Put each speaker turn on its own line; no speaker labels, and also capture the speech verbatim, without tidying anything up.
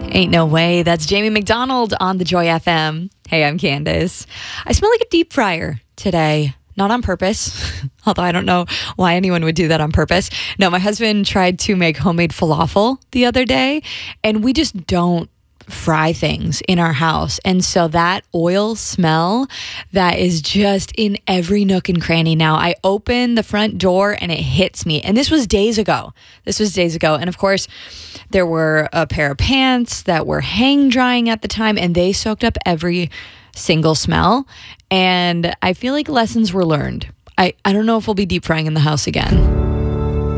Ain't no way. That's Jamie McDonald on the Joy F M. Hey, I'm Candace. I smell like a deep fryer today. Not on purpose, although I don't know why anyone would do that on purpose. No, my husband tried to make homemade falafel the other day, and we just don't fry things in our house. And so that oil smell that is just in every nook and cranny now. I open the front door and it hits me. And this was days ago. This was days ago. And of course, there were a pair of pants that were hang drying at the time, and they soaked up every single smell. And I feel like lessons were learned. I, I don't know if we'll be deep frying in the house again.